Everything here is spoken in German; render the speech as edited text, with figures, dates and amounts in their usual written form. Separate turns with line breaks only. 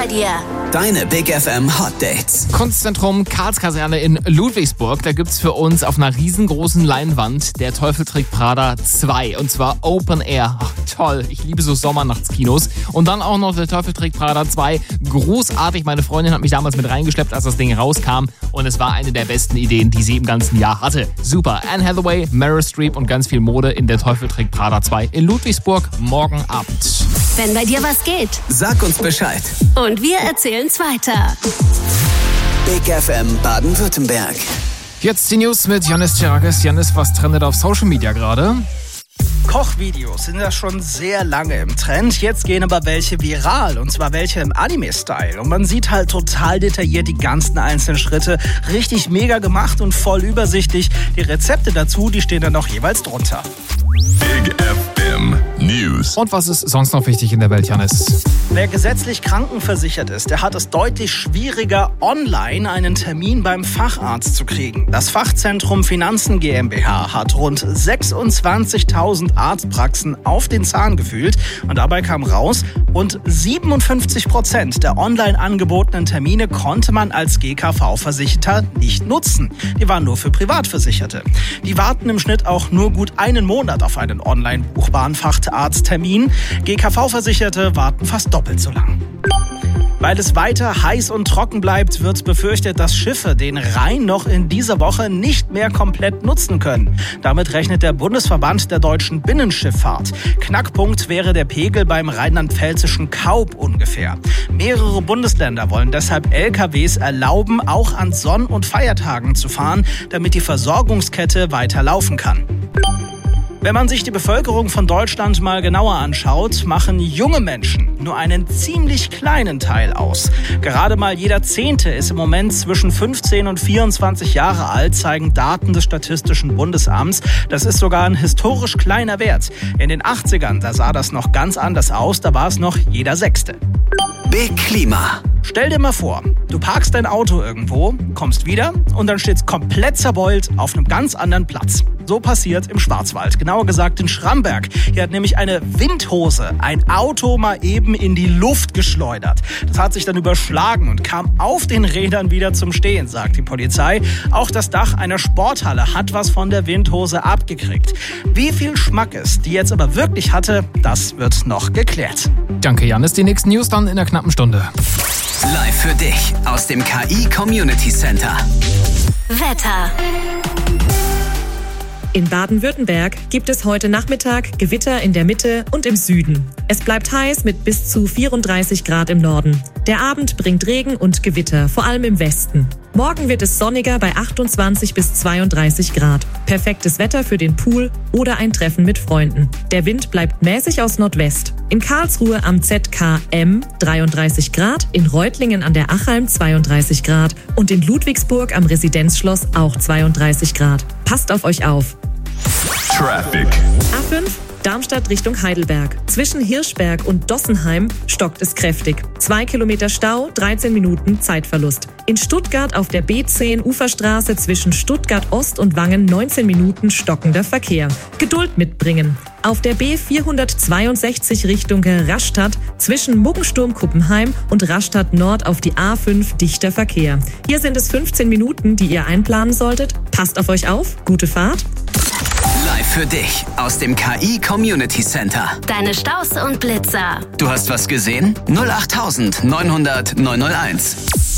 bei dir.
Deine Big FM Hot Dates.
Kunstzentrum Karlskaserne in Ludwigsburg. Da gibt's für uns auf einer riesengroßen Leinwand Der Teufel trägt Prada 2. Und zwar Open Air. Ach, toll. Ich liebe so Sommernachtskinos. Und dann auch noch Der Teufel trägt Prada 2. Großartig. Meine Freundin hat mich damals mit reingeschleppt, als das Ding rauskam. Und es war eine der besten Ideen, die sie im ganzen Jahr hatte. Super. Anne Hathaway, Meryl Streep und ganz viel Mode in Der Teufel trägt Prada 2 in Ludwigsburg morgen Abend.
Wenn bei dir was geht.
Sag uns Bescheid.
Und wir erzählen's weiter.
Big FM Baden-Württemberg.
Jetzt die News mit Janis Tirages. Janis, was trendet auf Social Media gerade?
Kochvideos sind ja schon sehr lange im Trend. Jetzt gehen aber welche viral, und zwar welche im Anime-Style. Und man sieht halt total detailliert die ganzen einzelnen Schritte. Richtig mega gemacht und voll übersichtlich. Die Rezepte dazu, die stehen dann noch jeweils drunter.
Big FM News.
Und was ist sonst noch wichtig in der Welt, Janis?
Wer gesetzlich krankenversichert ist, der hat es deutlich schwieriger, online einen Termin beim Facharzt zu kriegen. Das Fachzentrum Finanzen GmbH hat rund 26.000 Arztpraxen auf den Zahn gefühlt. Und dabei kam raus, rund 57% der online angebotenen Termine konnte man als GKV-Versicherter nicht nutzen. Die waren nur für Privatversicherte. Die warten im Schnitt auch nur gut einen Monat auf einen online buchbaren Facharzttermin. GKV-Versicherte warten fast doppelt so lang. Weil es weiter heiß und trocken bleibt, wird befürchtet, dass Schiffe den Rhein noch in dieser Woche nicht mehr komplett nutzen können. Damit rechnet der Bundesverband der deutschen Binnenschifffahrt. Knackpunkt wäre der Pegel beim rheinland-pfälzischen Kaub ungefähr. Mehrere Bundesländer wollen deshalb LKWs erlauben, auch an Sonn- und Feiertagen zu fahren, damit die Versorgungskette weiter laufen kann. Wenn man sich die Bevölkerung von Deutschland mal genauer anschaut, machen junge Menschen nur einen ziemlich kleinen Teil aus. Gerade mal jeder 10. ist im Moment zwischen 15 und 24 Jahre alt, zeigen Daten des Statistischen Bundesamts. Das ist sogar ein historisch kleiner Wert. In den 80ern, da sah das noch ganz anders aus, da war es noch jeder 6.
Big Klima.
Stell dir mal vor, du parkst dein Auto irgendwo, kommst wieder und dann steht's komplett zerbeult auf einem ganz anderen Platz. So passiert im Schwarzwald, genauer gesagt in Schramberg. Hier hat nämlich eine Windhose ein Auto mal eben in die Luft geschleudert. Das hat sich dann überschlagen und kam auf den Rädern wieder zum Stehen, sagt die Polizei. Auch das Dach einer Sporthalle hat was von der Windhose abgekriegt. Wie viel Schmackes die jetzt aber wirklich hatte, das wird noch geklärt.
Danke, Janis. Die nächsten News dann in einer knappen Stunde.
Live für dich aus dem KI Community Center.
Wetter.
In Baden-Württemberg gibt es heute Nachmittag Gewitter in der Mitte und im Süden. Es bleibt heiß mit bis zu 34 Grad im Norden. Der Abend bringt Regen und Gewitter, vor allem im Westen. Morgen wird es sonniger bei 28 bis 32 Grad. Perfektes Wetter für den Pool oder ein Treffen mit Freunden. Der Wind bleibt mäßig aus Nordwest. In Karlsruhe am ZKM 33 Grad, in Reutlingen an der Achalm 32 Grad und in Ludwigsburg am Residenzschloss auch 32 Grad. Passt auf euch auf.
Traffic.
A5 Darmstadt Richtung Heidelberg. Zwischen Hirschberg und Dossenheim stockt es kräftig. 2 Kilometer Stau, 13 Minuten Zeitverlust. In Stuttgart auf der B10 Uferstraße zwischen Stuttgart Ost und Wangen 19 Minuten stockender Verkehr. Geduld mitbringen. Auf der B462 Richtung Rastatt zwischen Muggensturm-Kuppenheim und Rastatt Nord auf die A5 dichter Verkehr. Hier sind es 15 Minuten, die ihr einplanen solltet. Passt auf euch auf. Gute Fahrt.
Live für dich aus dem KI Community Center.
Deine Staus und Blitzer.
Du hast was gesehen? 08900 901.